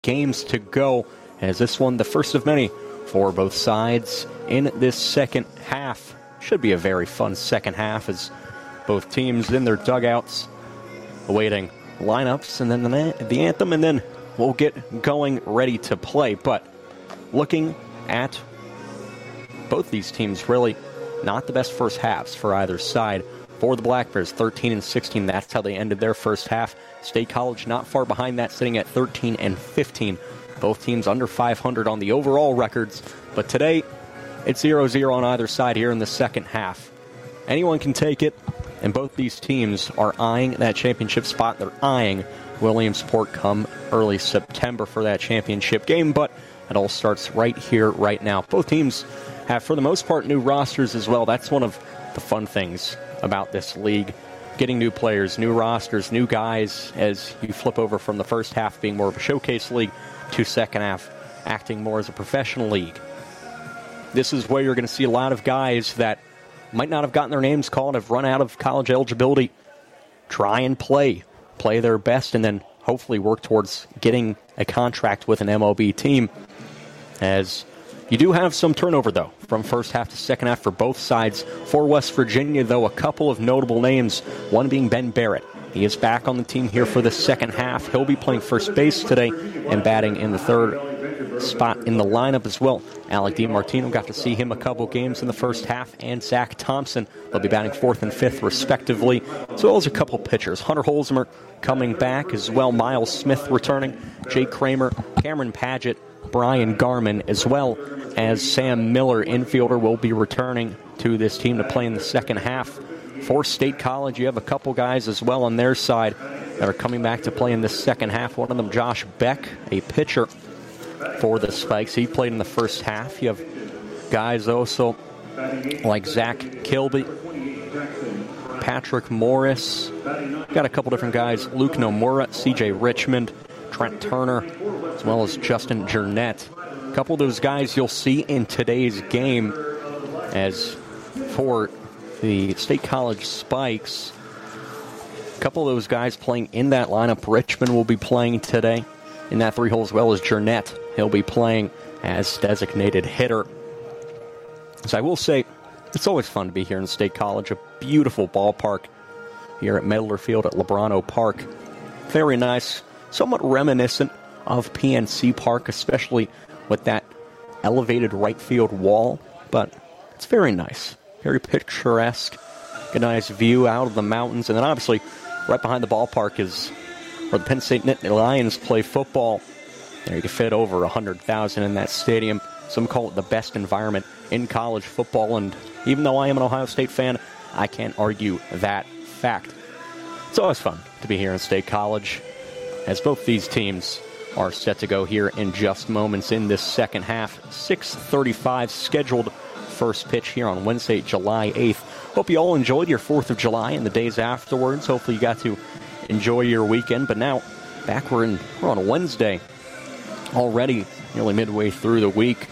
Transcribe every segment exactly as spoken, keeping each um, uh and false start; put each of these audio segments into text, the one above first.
games to go, as this one, the first of many for both sides in this second half. Should be a very fun second half as both teams in their dugouts awaiting lineups and then the, the anthem, and then we'll get going ready to play. But looking at both these teams, really not the best first halves for either side. For the Black Bears, thirteen and sixteen, that's how they ended their first half. State College not far behind that, sitting at thirteen and fifteen. Both teams under five hundred on the overall records, but today it's zero zero on either side here in the second half. Anyone can take it, and both these teams are eyeing that championship spot. They're eyeing Williamsport come early September for that championship game, but it all starts right here, right now. Both teams have, for the most part, new rosters as well. That's one of the fun things about this league. Getting new players, new rosters, new guys as you flip over from the first half being more of a showcase league to second half acting more as a professional league. This is where you're going to see a lot of guys that might not have gotten their names called, have run out of college eligibility, try and play, play their best, and then hopefully work towards getting a contract with an M L B team. As you do have some turnover, though, from first half to second half for both sides. For West Virginia, though, a couple of notable names, one being Ben Barrett. He is back on the team here for the second half. He'll be playing first base today and batting in the third spot in the lineup as well. Alec DiMartino, got to see him a couple games in the first half, and Zach Thompson. They'll be batting fourth and fifth, respectively, as well as a couple pitchers. Hunter Holzmer coming back as well. Miles Smith returning. Jake Kramer, Cameron Paget, Brian Garman, as well as Sam Miller, infielder, will be returning to this team to play in the second half. For State College, you have a couple guys as well on their side that are coming back to play in the second half. One of them, Josh Beck, a pitcher for the Spikes. He played in the first half. You have guys also like Zach Kilby, Patrick Morris. Got a couple different guys, Luke Nomura, C J Richmond, Trent Turner, as well as Justin Jernett. A couple of those guys you'll see in today's game. As for the State College Spikes, a couple of those guys playing in that lineup. Richmond will be playing today in that three hole, as well as Jernett. He'll be playing as designated hitter. So I will say, it's always fun to be here in State College. A beautiful ballpark here at Medler Field at Lebrano Park. Very nice, somewhat reminiscent of P N C Park, especially with that elevated right field wall. But it's very nice, very picturesque. A nice view out of the mountains. And then obviously, right behind the ballpark is where the Penn State Nittany Lions play football. There you can fit over one hundred thousand in that stadium. Some call it the best environment in college football. And even though I am an Ohio State fan, I can't argue that fact. It's always fun to be here in State College, as both these teams are set to go here in just moments in this second half. six thirty-five scheduled first pitch here on Wednesday, July eighth. Hope you all enjoyed your fourth of July and the days afterwards. Hopefully you got to enjoy your weekend. But now, back we're, in, we're on a Wednesday already, nearly midway through the week.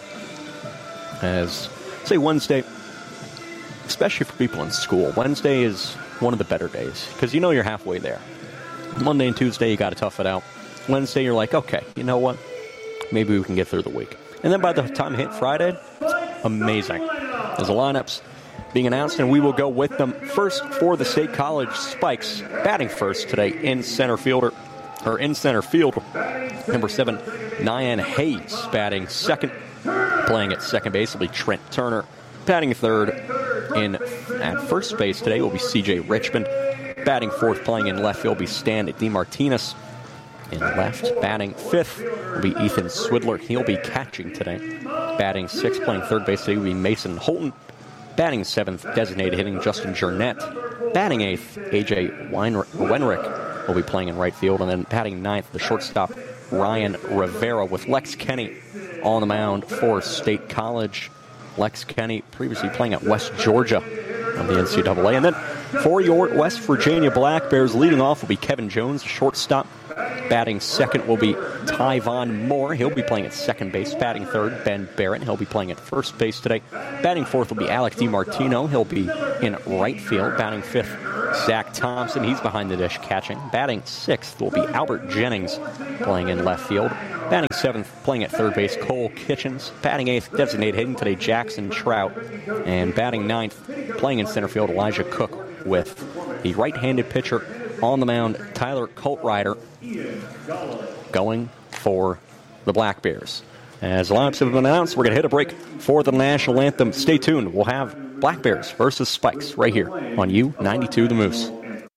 As, say, Wednesday, especially for people in school, Wednesday is one of the better days because you know you're halfway there. Monday and Tuesday, you got to tough it out. Wednesday, you're like, okay, you know what? Maybe we can get through the week. And then by the time it hit Friday, it's amazing. There's the lineups being announced, and we will go with them. First for the State College Spikes, batting first today in center fielder, or in center field, number seven, Nyan Hayes, batting second. Playing at second base will be Trent Turner. Batting third in at first base today will be C J Richmond. Batting fourth, playing in left field, will be Stan DeMartinez. In left, batting fifth will be Ethan Swidler. He'll be catching today. Batting sixth, playing third base today will be Mason Holton. Batting seventh, designated hitting Justin Jernett. Batting eighth, A J Wenrick will be playing in right field. And then batting ninth, the shortstop, Ryan Rivera, with Lex Kenny on the mound for State College. Lex Kenny previously playing at West Georgia of the N C double A. And then for your West Virginia Black Bears, leading off will be Kevin Jones, shortstop. Batting second will be Tyvon Moore. He'll be playing at second base. Batting third, Ben Barrett. He'll be playing at first base today. Batting fourth will be Alec DiMartino. He'll be in right field. Batting fifth, Zach Thompson. He's behind the dish catching. Batting sixth will be Albert Jennings, playing in left field. Batting seventh, playing at third base, Cole Kitchens. Batting eighth, designated hitting today, Jackson Trout. And batting ninth, playing in center field, Elijah Cook, with the right-handed pitcher on the mound, Tyler Coltrider, going for the Black Bears. As lineups have been announced, we're going to hit a break for the national anthem. Stay tuned. We'll have Black Bears versus Spikes right here on U ninety-two The Moose.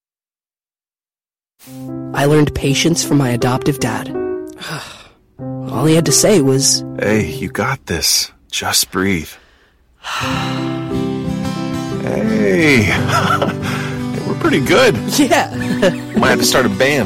I learned patience from my adoptive dad. All he had to say was, "Hey, you got this. Just breathe." Hey, we're pretty good. Yeah. Might have to start a band.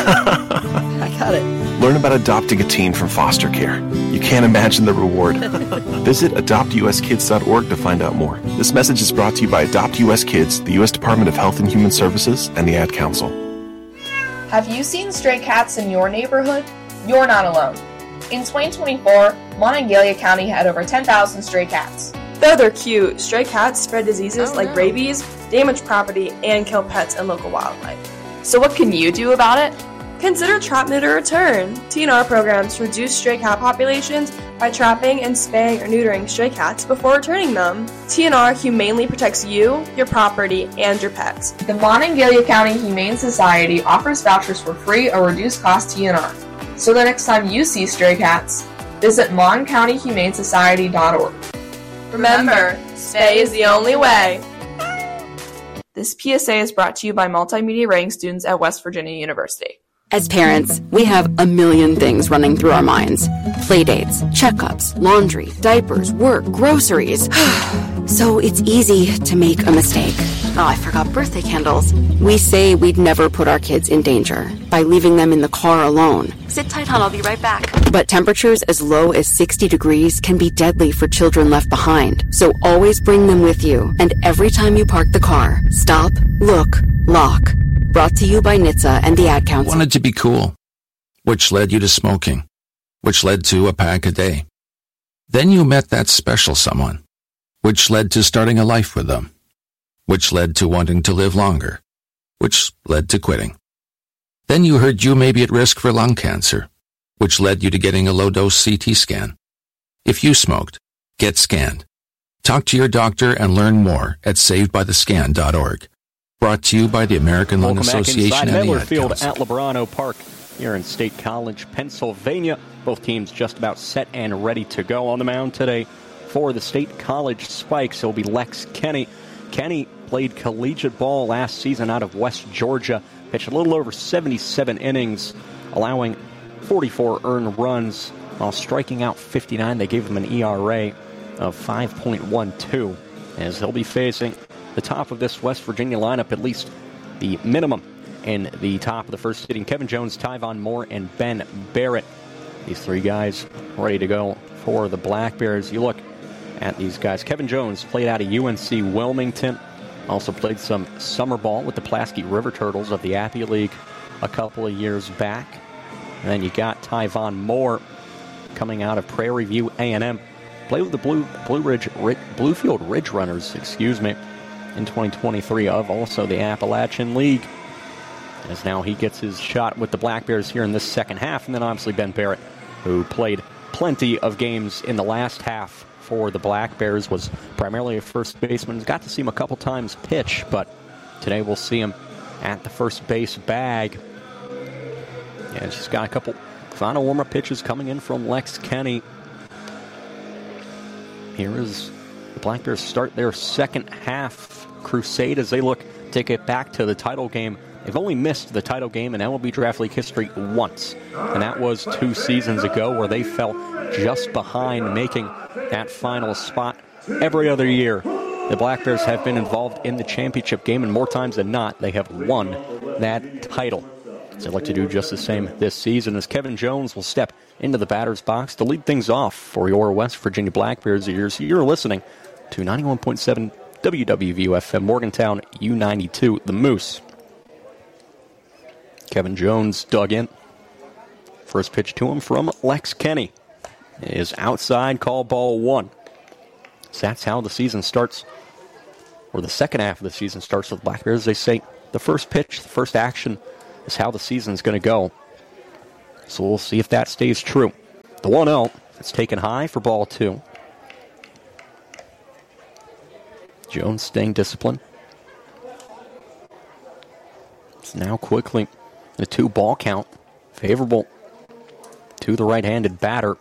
I got it. Learn about adopting a teen from foster care. You can't imagine the reward. Visit adopt u s kids dot org to find out more. This message is brought to you by Adopt U S Kids, the U S Department of Health and Human Services, and the Ad Council. Have you seen stray cats in your neighborhood? You're not alone. In twenty twenty-four, Monongalia County had over ten thousand stray cats. Though they're cute, stray cats spread diseases oh, like no. rabies, damage property, and kill pets and local wildlife. So what can you do about it? Consider Trap, Neuter, Return, T N R programs to reduce stray cat populations by trapping and spaying or neutering stray cats before returning them. T N R humanely protects you, your property, and your pets. The Monongalia County Humane Society offers vouchers for free or reduced cost T N R. So the next time you see stray cats, visit mon county humane society dot org. Remember, spay is the only way. This P S A is brought to you by multimedia writing students at West Virginia University. As parents, we have a million things running through our minds. Playdates, checkups, laundry, diapers, work, groceries. So it's easy to make a mistake. Oh, I forgot birthday candles. We say we'd never put our kids in danger by leaving them in the car alone. Sit tight, hon, I'll be right back. But temperatures as low as sixty degrees can be deadly for children left behind. So always bring them with you. And every time you park the car, stop, look, lock. Brought to you by N H T S A and the Ad Council. Wanted to be cool, which led you to smoking, which led to a pack a day. Then you met that special someone, which led to starting a life with them, which led to wanting to live longer, which led to quitting. Then you heard you may be at risk for lung cancer, which led you to getting a low-dose C T scan. If you smoked, get scanned. Talk to your doctor and learn more at saved by the scan dot org. Brought to you by the American Lung Welcome Association back and the Miller Ad Field Council. at Lebrano Park here in State College, Pennsylvania. Both teams just about set and ready to go. On the mound today for the State College Spikes, it'll be Lex Kenny. Kenny played collegiate ball last season out of West Georgia, pitched a little over seventy-seven innings, allowing forty-four earned runs while striking out fifty-nine. They gave him an E R A of five point one two as he'll be facing the top of this West Virginia lineup, at least the minimum in the top of the first sitting. Kevin Jones, Tyvon Moore, and Ben Barrett. These three guys ready to go for the Black Bears. You look at these guys. Kevin Jones played out of U N C Wilmington. Also played some summer ball with the Pulaski River Turtles of the Appy League a couple of years back. And then you got Tyvon Moore coming out of Prairie View A and M. Played with the Blue Blue Ridge Bluefield Ridge Runners, excuse me, in twenty twenty-three of also the Appalachian League. As now he gets his shot with the Black Bears here in this second half. And then obviously Ben Barrett, who played plenty of games in the last half for the Black Bears, was primarily a first baseman. Got to see him a couple times pitch, but today we'll see him at the first base bag. Yeah, she's got a couple final warm-up pitches coming in from Lex Kenny. Here is the Black Bears start their second half crusade as they look to get back to the title game. They've only missed the title game in M L B Draft League history once, and that was two seasons ago where they fell just behind making that final spot. Every other year, the Black Bears have been involved in the championship game, and more times than not, they have won that title. So they'd like to do just the same this season as Kevin Jones will step into the batter's box to lead things off for your West Virginia Black Bears ears. You're listening to ninety-one point seven W W V U F M, Morgantown, U ninety-two, The Moose. Kevin Jones dug in. First pitch to him from Lex Kenny is outside, call ball one. So that's how the season starts, or the second half of the season starts with the Black Bears. They say the first pitch, the first action is how the season's going to go. So we'll see if that stays true. The one oh. It's taken high for ball two. Jones staying disciplined. It's now quickly a two ball count. Favorable to the right-handed batter.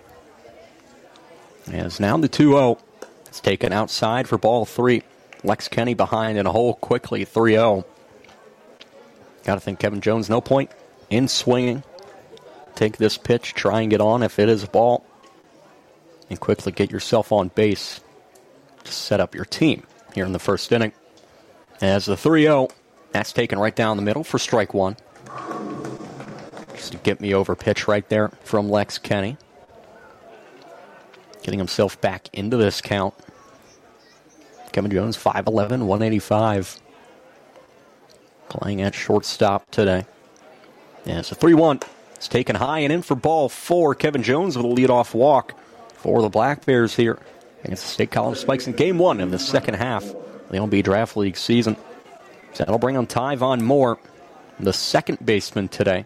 As now the two oh. It's taken outside for ball three. Lex Kenny behind in a hole quickly, three oh. Got to think Kevin Jones, no point in swinging. Take this pitch, try and get on if it is a ball, and quickly get yourself on base to set up your team here in the first inning. As the three oh, that's taken right down the middle for strike one. Just to get me over pitch right there from Lex Kenny. Getting himself back into this count. Kevin Jones, five eleven, one eighty-five. Playing at shortstop today. Yeah, it's a three one. It's taken high and in for ball four. Kevin Jones with a leadoff walk for the Black Bears here against the State College Spikes in game one of the second half of the O M B Draft League season. So that'll bring on Tyvon Moore, the second baseman today.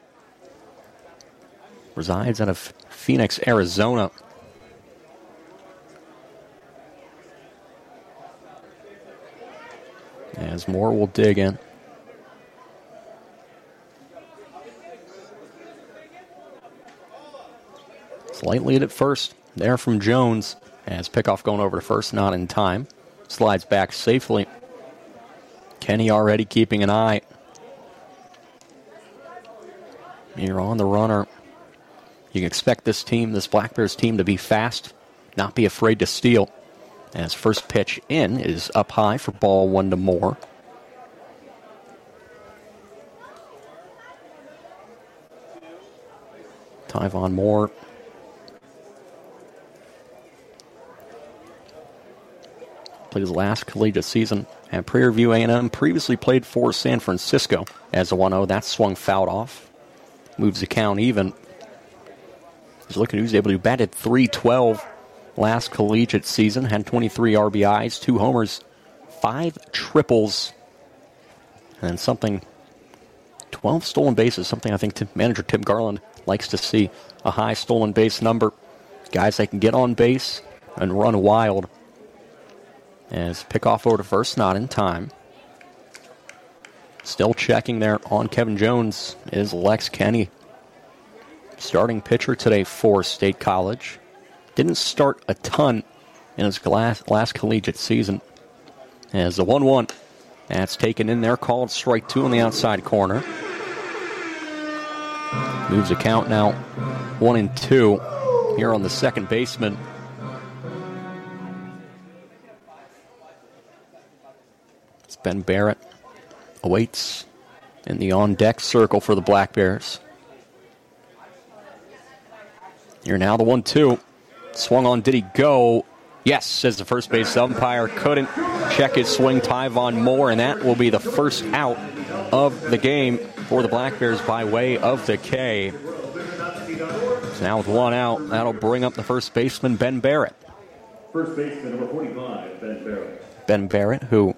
Resides out of Phoenix, Arizona. As Moore will dig in. Slight lead at first there from Jones. As pickoff going over to first, not in time. Slides back safely. Kenny already keeping an eye. You're on the runner. You can expect this team, this Black Bears team, to be fast, not be afraid to steal. As first pitch in is up high for ball one to Moore. Tyvon Moore. Played his last collegiate season at Prairie View A and M. Previously played for San Francisco as a one oh. That swung fouled off. Moves the count even. He's looking who's able to bat at three twelve last collegiate season. Had twenty-three R B Is, two homers, five triples, and something, twelve stolen bases. Something I think manager Tim Garland likes to see. A high stolen base number. Guys that can get on base and run wild. As pickoff over to first, not in time. Still checking there on Kevin Jones is Lex Kenny. Starting pitcher today for State College. Didn't start a ton in his last, last collegiate season. As the one one, that's taken in there, called strike two on the outside corner. Moves the count now, one and two here on the second baseman. It's Ben Barrett. Awaits in the on-deck circle for the Black Bears. Here now the one two. Swung on, did he go? Yes, says the first base umpire. Couldn't check his swing, Tyvon Moore, and that will be the first out of the game for the Black Bears by way of the K. So now with one out, that'll bring up the first baseman, Ben Barrett. First baseman, number forty-five, Ben Barrett. Ben Barrett, who...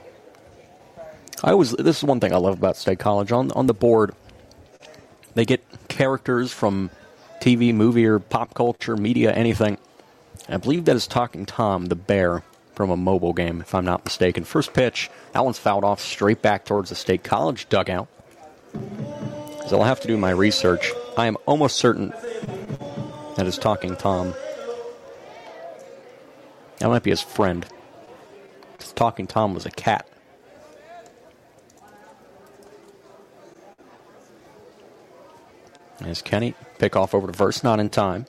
I always, this is one thing I love about State College. On, on the board, they get characters from T V, movie, or pop culture, media, anything. I believe that is Talking Tom, the bear, from a mobile game, if I'm not mistaken. First pitch, that one's fouled off straight back towards the State College dugout. So I'll have to do my research. I am almost certain that is Talking Tom. That might be his friend. Talking Tom was a cat. As Kenny, pick off over to first, not in time.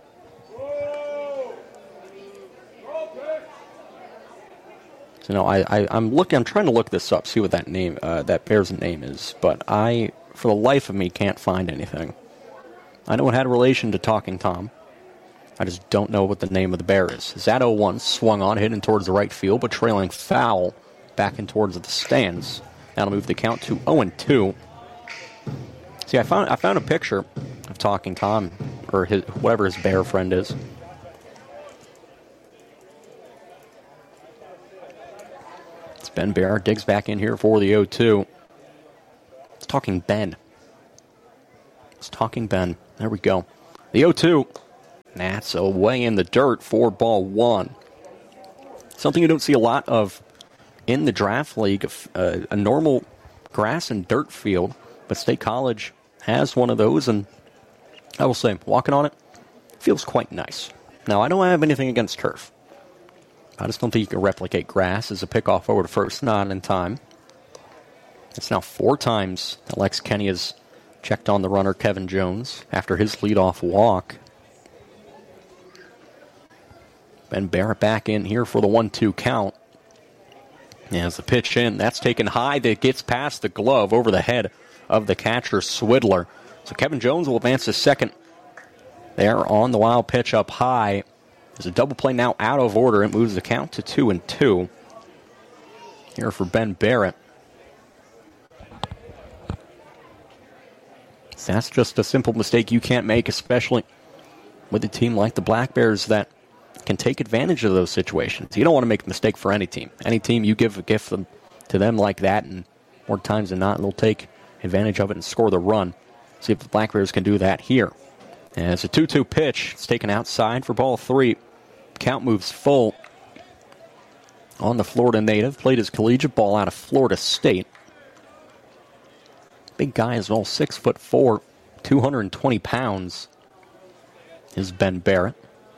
So no, I, I I'm looking. I'm trying to look this up, see what that name, uh, that bear's name is, but I, for the life of me, can't find anything. I know it had a relation to Talking Tom. I just don't know what the name of the bear is. That oh one swung on, hitting towards the right field, but trailing foul back in towards the stands. That'll move the count to oh and two. See, I found I found a picture of Talking Tom, or his whatever his bear friend is. It's Ben Bear, digs back in here for the oh two. It's Talking Ben. It's Talking Ben. There we go. The oh two. And that's away in the dirt for ball one. Something you don't see a lot of in the draft league, uh, a normal grass and dirt field, but State College has one of those, and I will say, walking on it feels quite nice. Now, I don't have anything against turf. I just don't think you can replicate grass as a pickoff over to first, not in time. It's now four times that Lex Kenny has checked on the runner, Kevin Jones, after his leadoff walk. Ben Barrett back in here for the one two count. As the pitch in, that's taken high, that gets past the glove over the head of the catcher, Swidler. So Kevin Jones will advance to second there on the wild pitch up high. There's a double play now out of order. It moves the count to two and two. Here for Ben Barrett. So that's just a simple mistake you can't make, especially with a team like the Black Bears that can take advantage of those situations. You don't want to make a mistake for any team. Any team, you give a gift them, to them like that, and more times than not, they'll take advantage of it and score the run. See if the Black Bears can do that here. And it's a two two pitch. It's taken outside for ball three. Count moves full on the Florida native. Played his collegiate ball out of Florida State. Big guy as well, six foot four, two hundred twenty pounds is Ben Barrett.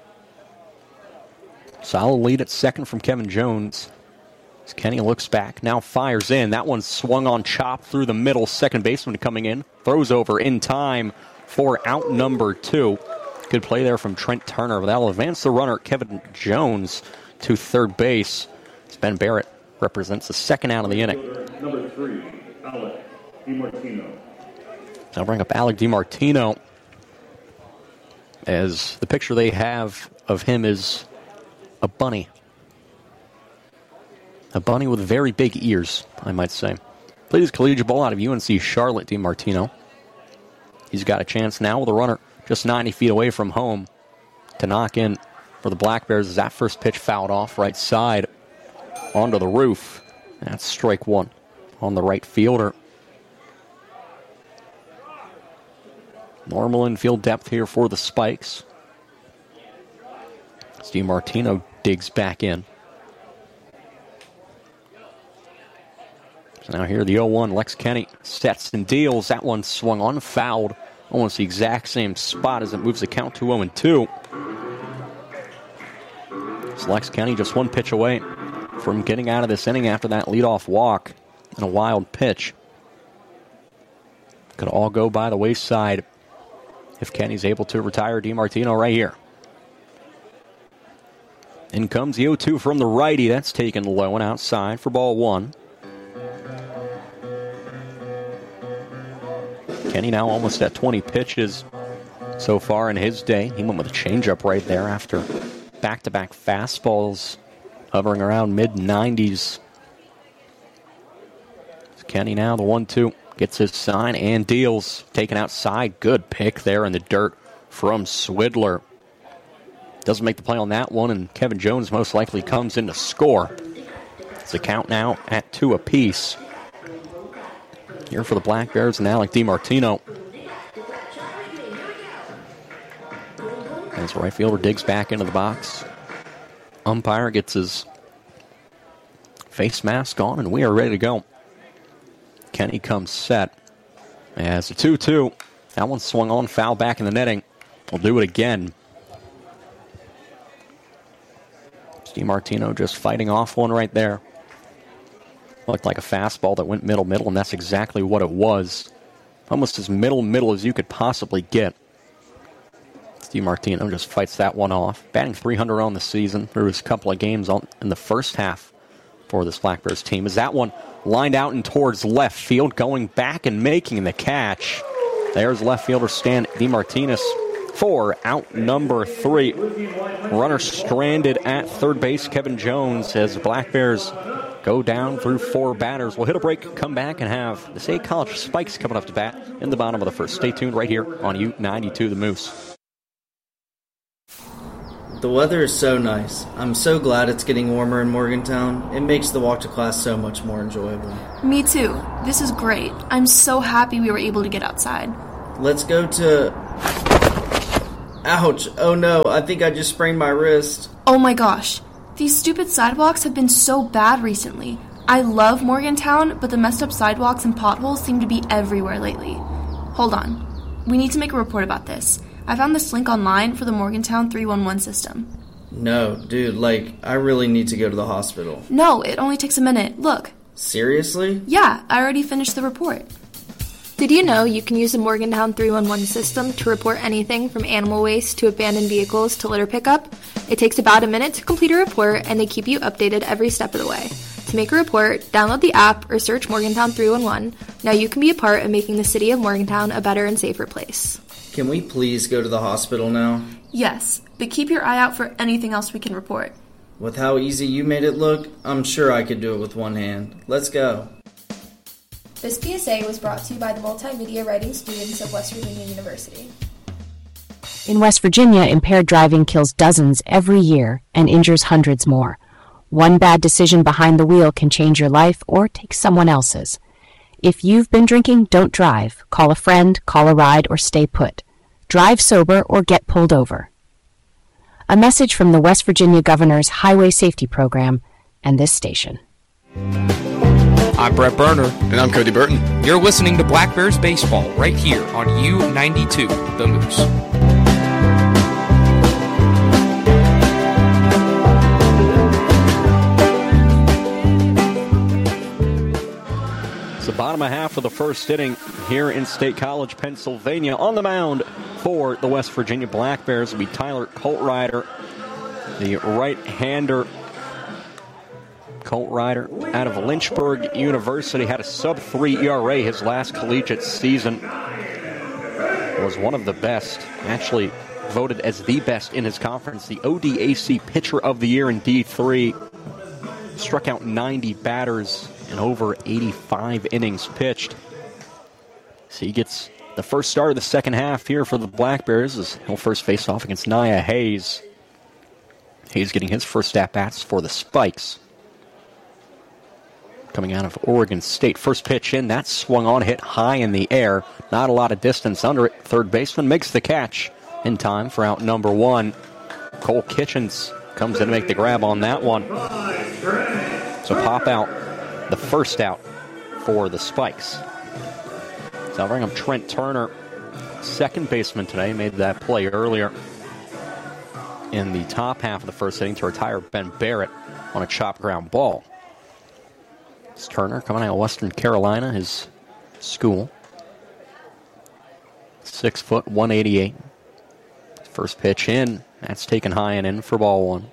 Solid lead at second from Kevin Jones. As Kenny looks back, now fires in. That one swung on, chopped through the middle. Second baseman coming in. Throws over in time for out number two. Good play there from Trent Turner. That'll advance the runner, Kevin Jones, to third base. As Ben Barrett represents the second out of the inning. Number three, Alec DiMartino. I'll bring up Alec DiMartino, as the picture they have of him is a bunny. A bunny with very big ears, I might say. Played his collegiate ball out of U N C Charlotte, DiMartino. He's got a chance now with a runner just ninety feet away from home to knock in for the Black Bears as that first pitch fouled off right side onto the roof. That's strike one on the right fielder. Normal infield depth here for the Spikes. Steve Martino digs back in. So now here the oh one, Lex Kenny sets and deals. That one swung on, fouled. Almost the exact same spot as it moves the count to oh and two. So Lex Kenny just one pitch away from getting out of this inning after that leadoff walk and a wild pitch. Could all go by the wayside if Kenny's able to retire DiMartino right here. In comes the oh two from the righty. That's taken low and outside for ball one. Kenny now almost at twenty pitches so far in his day. He went with a changeup right there after back-to-back fastballs hovering around mid nineties. Kenny now the one two gets his sign and deals. Taken outside. Good pick there in the dirt from Swidler. Doesn't make the play on that one, and Kevin Jones most likely comes in to score. It's a count now at two apiece. Here for the Black Bears and Alec DiMartino. As the right fielder digs back into the box. Umpire gets his face mask on, and we are ready to go. Kenny comes set. As a two two. That one swung on, foul back in the netting. We'll do it again. DiMartino just fighting off one right there. Looked like a fastball that went middle-middle, and that's exactly what it was. Almost as middle-middle as you could possibly get. DiMartino just fights that one off. Batting three hundred on the season through his couple of games on, in the first half for this Black Bears team. As that one lined out and towards left field, going back and making the catch. There's left fielder Stan DiMartino for out number three. Runner stranded at third base, Kevin Jones, as the Black Bears go down through four batters. We'll hit a break, come back, and have the State College Spikes coming up to bat in the bottom of the first. Stay tuned right here on U ninety-two The Moose. The weather is so nice. I'm so glad it's getting warmer in Morgantown. It makes the walk to class so much more enjoyable. Me too. This is great. I'm so happy we were able to get outside. Let's go to... Ouch. Oh no, I think I just sprained my wrist. Oh my gosh. These stupid sidewalks have been so bad recently. I love Morgantown, but the messed up sidewalks and potholes seem to be everywhere lately. Hold on. We need to make a report about this. I found this link online for the Morgantown three one one system. No, dude, like, I really need to go to the hospital. No, it only takes a minute. Look. Seriously? Yeah, I already finished the report. Did you know you can use the Morgantown three one one system to report anything from animal waste to abandoned vehicles to litter pickup? It takes about a minute to complete a report, and they keep you updated every step of the way. To make a report, download the app or search Morgantown three one one. Now you can be a part of making the city of Morgantown a better and safer place. Can we please go to the hospital now? Yes, but keep your eye out for anything else we can report. With how easy you made it look, I'm sure I could do it with one hand. Let's go. This P S A was brought to you by the multimedia writing students of West Virginia University. In West Virginia, impaired driving kills dozens every year and injures hundreds more. One bad decision behind the wheel can change your life or take someone else's. If you've been drinking, don't drive. Call a friend, call a ride, or stay put. Drive sober or get pulled over. A message from the West Virginia Governor's Highway Safety Program and this station. I'm Brett Berner. And I'm Cody Burton. You're listening to Black Bears Baseball right here on U ninety-two, The Moose. It's the bottom half of the first inning here in State College, Pennsylvania. On the mound for the West Virginia Black Bears will be Tyler Coltrider, the right-hander. Coltrider out of Lynchburg University had a sub three E R A his last collegiate season. Was one of the best, actually voted as the best in his conference, the O D A C Pitcher of the Year in D three. Struck out ninety batters in over eighty-five innings pitched. So he gets the first start of the second half here for the Black Bears as he'll first face off against Nia Hayes. Hayes getting his first at-bats for the Spikes. Coming out of Oregon State. First pitch in, that swung on, hit high in the air. Not a lot of distance under it. Third baseman makes the catch in time for out number one. Cole Kitchens comes in to make the grab on that one. So pop out, the first out for the Spikes. So I'll bring up Trent Turner, second baseman today, made that play earlier in the top half of the first inning to retire Ben Barrett on a chop ground ball. It's Turner coming out of Western Carolina, his school. Six foot, one eighty-eight. First pitch in, that's taken high and in for ball one.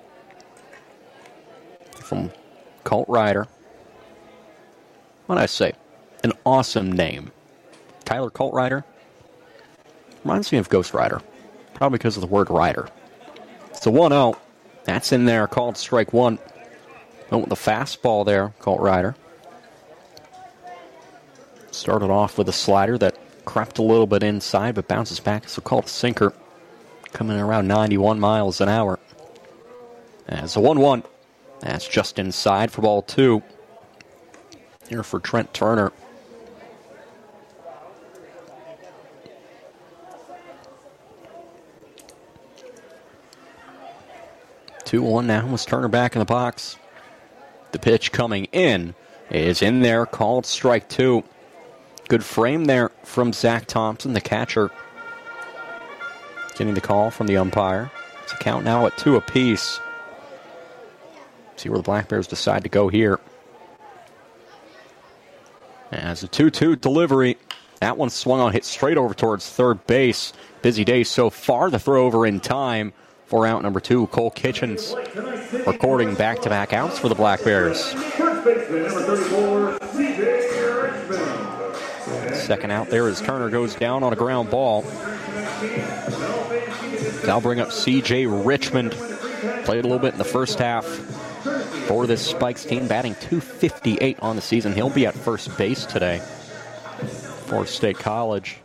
From Coltrider. What did I say? An awesome name. Tyler Coltrider. Reminds me of Ghost Rider. Probably because of the word rider. It's a one oh. That's in there, called strike one. Went with the fastball there, Coltrider. Started off with a slider that crept a little bit inside, but bounces back. So called sinker, coming around ninety-one miles an hour. As a one one, that's just inside for ball two. Here for Trent Turner. two one now with Turner back in the box. The pitch coming in is in there, called strike two. Good frame there from Zach Thompson, the catcher. Getting the call from the umpire. It's a count now at two apiece. See where the Black Bears decide to go here. As a two two delivery. That one swung on, hit straight over towards third base. Busy day so far. The throw over in time for out number two. Cole Kitchens recording back-to-back outs for the Black Bears. Second out there as Turner goes down on a ground ball. I'll bring up C J Richmond. Played a little bit in the first half for this Spikes team, batting two fifty-eight on the season. He'll be at first base today for State College.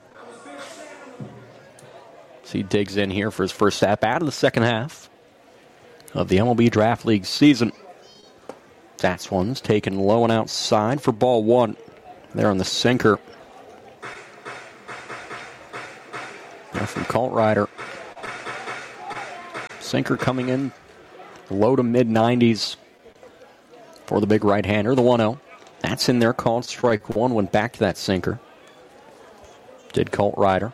So he digs in here for his first at-bat of the second half of the M L B Draft League season. That's one's taken low and outside for ball one. There on the sinker. There from Coltrider. Sinker coming in low to mid nineties for the big right-hander, the one oh. That's in there, called strike one, went back to that sinker. Did Colt Ryder.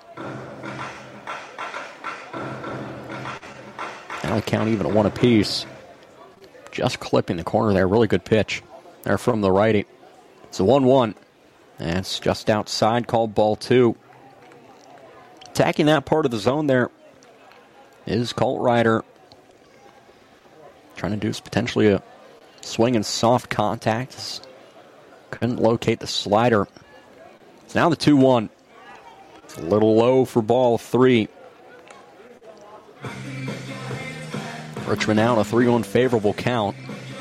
Now the count even at one apiece. Just clipping the corner there. Really good pitch there from the righty. It's a one one. And it's just outside, called ball two. Attacking that part of the zone there is Colt Ryder. Trying to do potentially a swing and soft contact. Couldn't locate the slider. It's now the two one. It's a little low for ball three. Richmond now in a three one favorable count.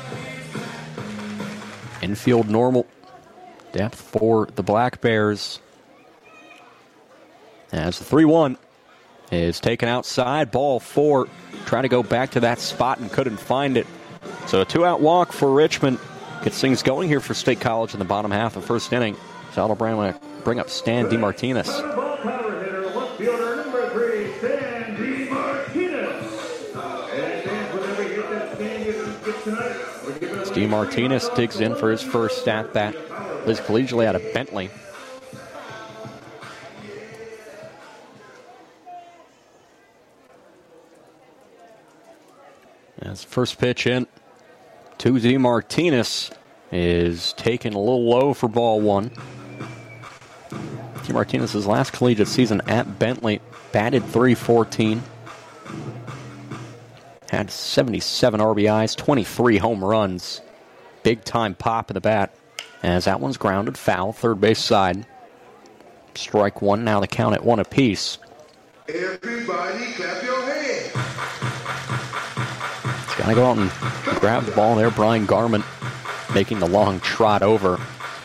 Infield normal. Depth for the Black Bears. As the three one is taken outside. Ball four. Trying to go back to that spot and couldn't find it. So a two-out walk for Richmond. Gets things going here for State College in the bottom half of the first inning. So Aldobrand will bring up Stan DeMartinez. DeMartinez digs in for his first at-bat. Liz collegially out of Bentley. As first pitch in to DeMartinez is taken a little low for ball one. DeMartinez's last collegiate season at Bentley, batted three fourteen. Had seventy-seven R B Is, twenty-three home runs. Big time pop of the bat. As that one's grounded foul, third base side. Strike one, now the count at one apiece. Everybody clap your hands. He's got to go out and grab the ball there. Brian Garment making the long trot over.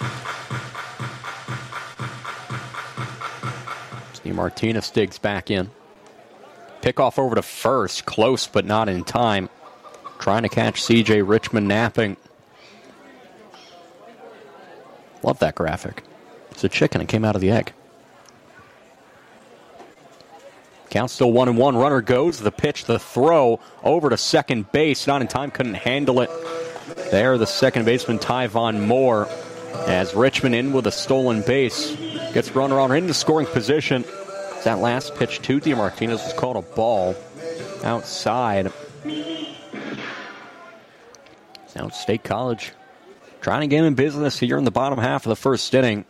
Steve Martinez digs back in. Pickoff over to first. Close, but not in time. Trying to catch C J Richmond napping. Love that graphic. It's a chicken. It came out of the egg. Count still one and one. Runner goes. The pitch, the throw over to second base. Not in time. Couldn't handle it. There, the second baseman, Tyvon Moore. As Richmond in with a stolen base. Gets runner on into scoring position. That last pitch to DeMartinez was called a ball outside. Now State College trying to get in business here in the bottom half of the first inning.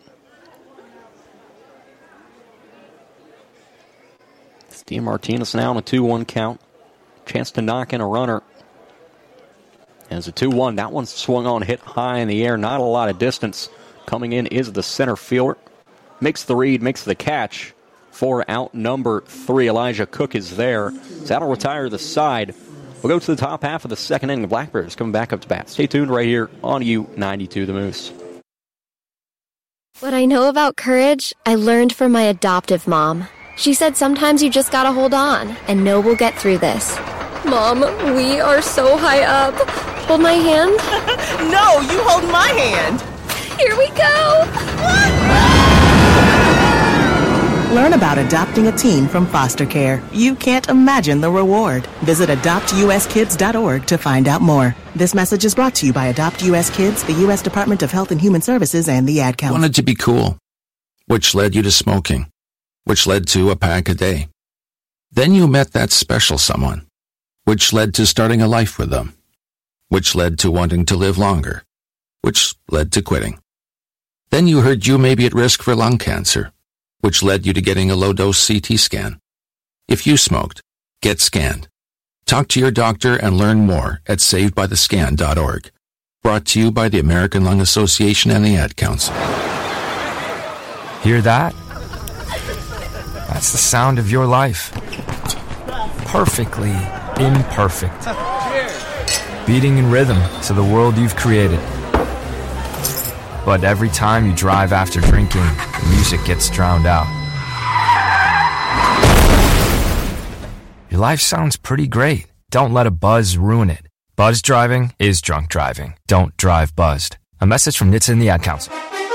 Steve Martinez now on a two one count. Chance to knock in a runner. As a two one, that one swung on, hit high in the air. Not a lot of distance. Coming in is the center fielder. Makes the read, makes the catch. For out number three, Elijah Cook is there. So that'll retire the side. We'll go to the top half of the second inning. The Black Bears coming back up to bat. Stay tuned right here on U ninety-two The Moose. What I know about courage, I learned from my adoptive mom. She said sometimes you just gotta hold on and know we'll get through this. Mom, we are so high up. Hold my hand. No, you hold my hand. Here we go. Learn about adopting a teen from foster care. You can't imagine the reward. Visit adopt u s kids dot org to find out more. This message is brought to you by Adopt U S Kids, the U S Department of Health and Human Services, and the Ad Council. Wanted to be cool, which led you to smoking, which led to a pack a day. Then you met that special someone, which led to starting a life with them, which led to wanting to live longer, which led to quitting. Then you heard you may be at risk for lung cancer, which led you to getting a low-dose C T scan. If you smoked, get scanned. Talk to your doctor and learn more at saved by the scan dot org. Brought to you by the American Lung Association and the Ad Council. Hear that? That's the sound of your life. Perfectly imperfect. Beating in rhythm to the world you've created. But every time you drive after drinking, the music gets drowned out. Your life sounds pretty great. Don't let a buzz ruin it. Buzz driving is drunk driving. Don't drive buzzed. A message from N H T S A and the Ad Council.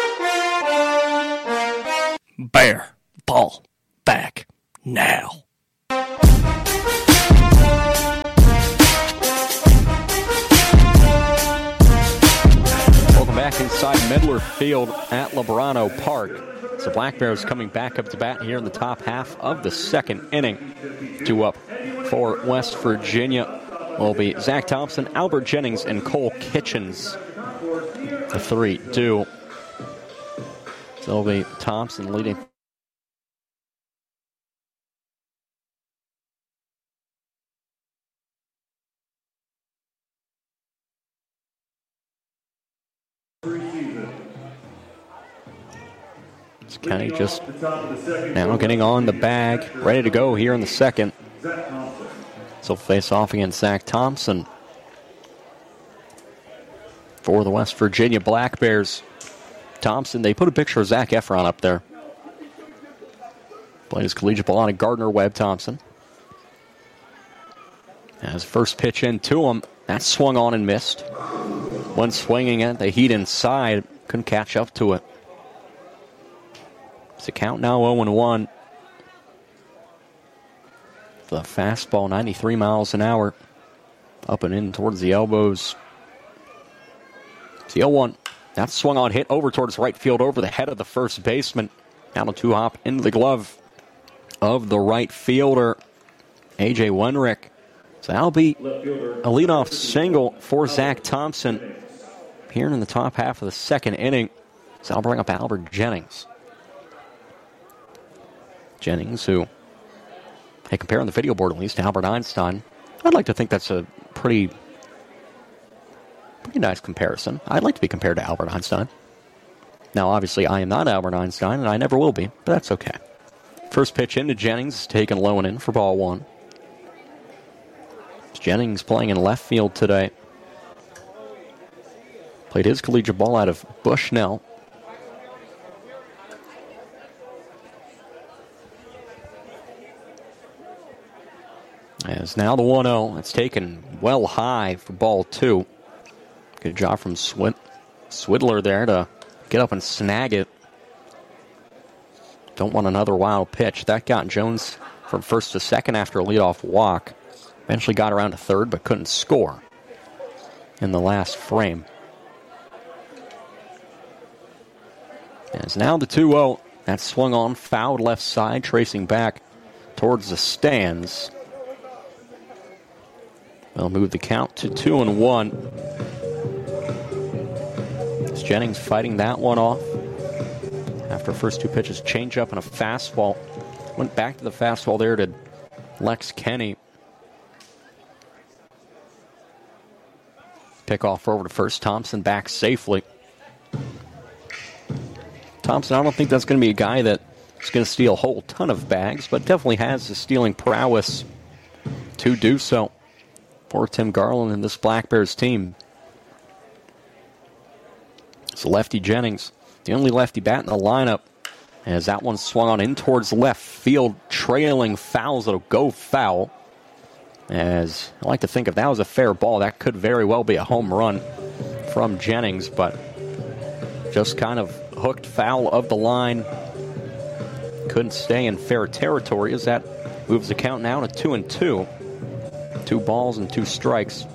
Bear ball back now. Midler Field at Lebrano Park. So Black Bears coming back up to bat here in the top half of the second inning. Two up for West Virginia will be Zach Thompson, Albert Jennings, and Cole Kitchens. The three do. So it'll be Thompson leading. It's Kenny just now getting on the bag, ready to go here in the second. So face off against Zach Thompson for the West Virginia Black Bears. Thompson, they put a picture of Zac Efron up there. Played his collegiate ball on a Gardner Webb Thompson. As first pitch into him, that swung on and missed. One swinging at the heat inside, couldn't catch up to it. It's a count now oh and one. The fastball, ninety-three miles an hour. Up and in towards the elbows. It's the oh one. That swung on, hit over towards right field, over the head of the first baseman. Down a two-hop into the glove of the right fielder, A J Wenrick. So that'll be a leadoff single for Zach Thompson here in the top half of the second inning. So that'll bring up Albert Jennings. Jennings, who, hey, compare on the video board at least to Albert Einstein. I'd like to think that's a pretty, pretty nice comparison. I'd like to be compared to Albert Einstein. Now, obviously, I am not Albert Einstein, and I never will be, but that's okay. First pitch into Jennings, taken low and in for ball one. Jennings playing in left field today. Played his collegiate ball out of Bushnell. As now the one oh. It's taken well high for ball two. Good job from Swid- Swidler there to get up and snag it. Don't want another wild pitch. That got Jones from first to second after a leadoff walk. Eventually got around to third, but couldn't score in the last frame. As now the two oh. That swung on, fouled left side, tracing back towards the stands. They'll move the count to two and one. As Jennings fighting that one off. After first two pitches, change up and a fastball. Went back to the fastball there to Lex Kenny. Pick off over to first. Thompson back safely. Thompson, I don't think that's going to be a guy that is going to steal a whole ton of bags, but definitely has the stealing prowess to do so for Tim Garland and this Black Bears team. It's lefty Jennings, the only lefty bat in the lineup, as that one swung on in towards left field, trailing fouls that'll go foul. As I like to think if that was a fair ball, that could very well be a home run from Jennings, but just kind of hooked foul of the line. Couldn't stay in fair territory as that moves the count now to two and two. Two balls and two strikes.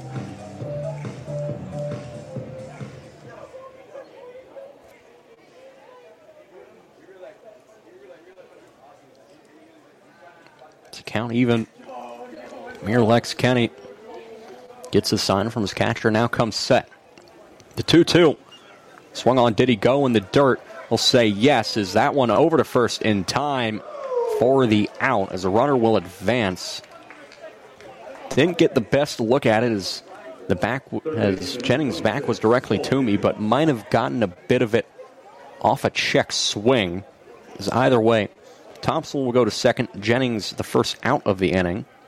It's a count even. Mere Lex Kenny gets a sign from his catcher. Now comes set. The two two. Swung on. Did he go in the dirt? We'll say yes. Is that one over to first in time for the out as a runner will advance? Didn't get the best look at it as the back, as Jennings' back was directly to me, but might have gotten a bit of it off a check swing. As either way, Thompson will go to second. Jennings the first out of the inning.